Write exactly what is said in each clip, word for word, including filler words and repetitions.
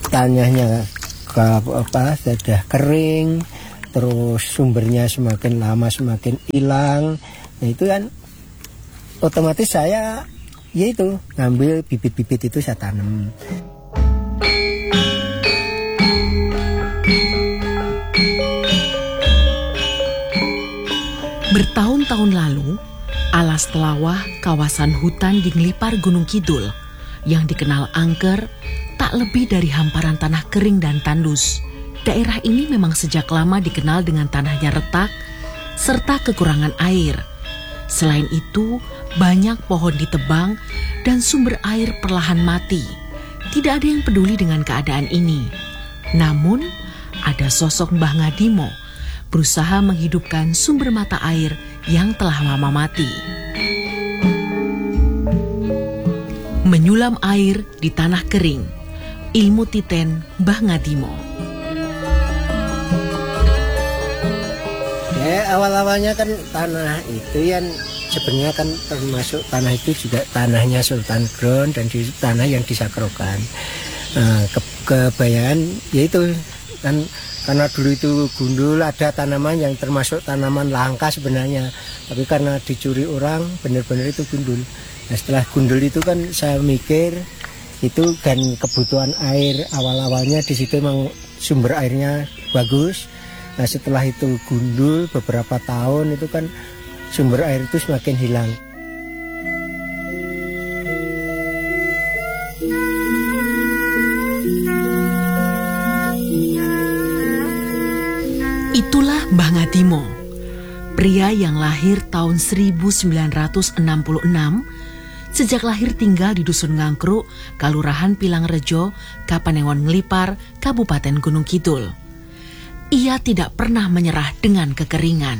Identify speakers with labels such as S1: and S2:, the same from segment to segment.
S1: tanahnya ke apa sudah kering, terus sumbernya semakin lama semakin hilang. Nah itu kan otomatis saya ya itu ngambil bibit-bibit itu saya tanam.
S2: Bertahun-tahun lalu, alas Telawah, kawasan hutan di Ngelipar Gunung Kidul, yang dikenal angker, tak lebih dari hamparan tanah kering dan tandus. Daerah ini memang sejak lama dikenal dengan tanahnya retak, serta kekurangan air. Selain itu, banyak pohon ditebang dan sumber air perlahan mati. Tidak ada yang peduli dengan keadaan ini. Namun, ada sosok Mbah Ngadimo, berusaha menghidupkan sumber mata air yang telah lama mati. Menyulam air di tanah kering, ilmu titen Mbah Ngadimo.
S1: Ya awal-awalnya kan tanah itu yang sebenarnya kan termasuk tanah itu juga tanahnya Sultan Ground dan di tanah yang disakrokan. Nah, ke kebayaan yaitu kan karena dulu itu gundul ada tanaman yang termasuk tanaman langka sebenarnya, tapi karena dicuri orang benar-benar itu gundul. Nah setelah gundul itu kan saya mikir itu dan kebutuhan air awal-awalnya di situ memang sumber airnya bagus. Nah setelah itu gundul beberapa tahun itu kan sumber air itu semakin hilang.
S2: Itulah Mbah Ngadimo, pria yang lahir tahun seribu sembilan ratus enam puluh enam, sejak lahir tinggal di Dusun Ngangkruk, Kalurahan Pilangrejo, Kapanewon Ngelipar, Kabupaten Gunung Kidul. Ia tidak pernah menyerah dengan kekeringan.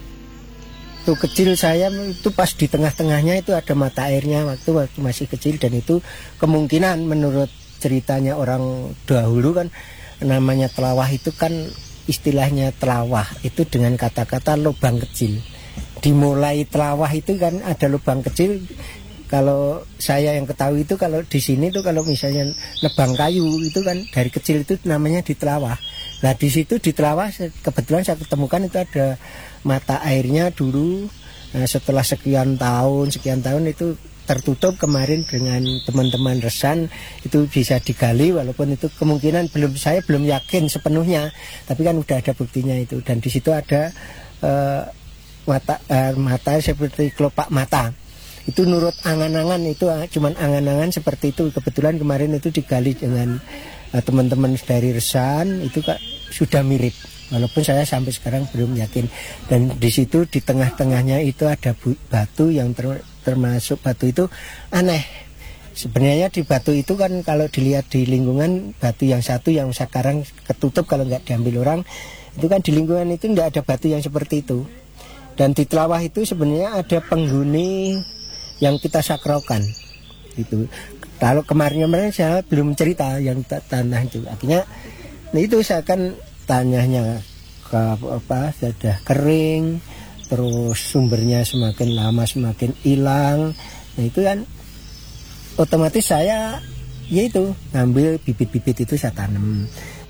S1: Waktu kecil saya itu pas di tengah-tengahnya itu ada mata airnya waktu waktu masih kecil, dan itu kemungkinan menurut ceritanya orang dahulu kan namanya Telawah itu kan istilahnya Telawah itu dengan kata-kata lubang kecil. Dimulai Telawah itu kan ada lubang kecil. Kalau saya yang ketahui itu kalau di sini tuh kalau misalnya nebang kayu itu kan dari kecil itu namanya di Telawah. Nah di situ di Telawah kebetulan saya ketemukan itu ada mata airnya dulu. Nah, setelah sekian tahun sekian tahun itu tertutup, kemarin dengan teman-teman resan itu bisa digali, walaupun itu kemungkinan belum saya belum yakin sepenuhnya, tapi kan udah ada buktinya itu. Dan di situ ada uh, mata uh, mata seperti kelopak mata. Itu nurut angan-angan itu uh, cuman angan-angan seperti itu. Kebetulan kemarin itu digali dengan uh, teman-teman dari resan itu kak sudah mirip. Walaupun saya sampai sekarang belum yakin. Dan di situ di tengah-tengahnya itu ada batu yang ter, termasuk batu itu aneh. Sebenarnya di batu itu kan kalau dilihat di lingkungan batu yang satu yang sekarang ketutup kalau nggak diambil orang, itu kan di lingkungan itu nggak ada batu yang seperti itu. Dan di Telawah itu sebenarnya ada penghuni yang kita sakraukan. Itu. Kalau kemarin-kemarin saya belum cerita yang tanah itu. Akhirnya nah itu saya kan tanahnya ke apa sudah kering, terus sumbernya semakin lama semakin hilang. Nah itu kan otomatis saya ya itu ngambil bibit-bibit itu saya tanam.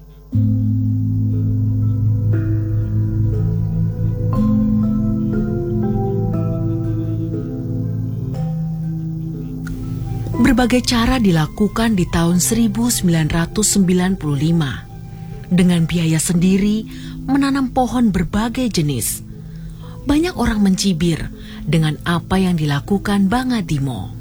S2: Berbagai cara dilakukan di tahun seribu sembilan ratus sembilan puluh lima. Dengan biaya sendiri, menanam pohon berbagai jenis. Banyak orang mencibir dengan apa yang dilakukan Mbah Ngadimo.